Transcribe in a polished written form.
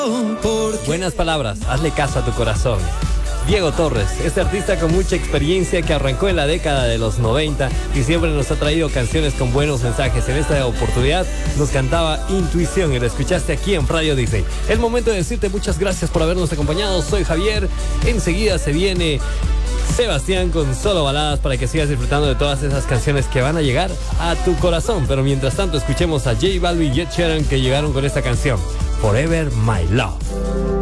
Buenas palabras, hazle caso a tu corazón. Diego Torres, este artista con mucha experiencia que arrancó en la década de los 90 y siempre nos ha traído canciones con buenos mensajes. En esta oportunidad nos cantaba Intuición y lo escuchaste aquí en Radio Disney. Es momento de decirte muchas gracias por habernos acompañado. Soy Javier. Enseguida se viene Sebastián con solo baladas para que sigas disfrutando de todas esas canciones que van a llegar a tu corazón. Pero mientras tanto escuchemos a J Balvin y Ed Sheeran que llegaron con esta canción, Forever My Love.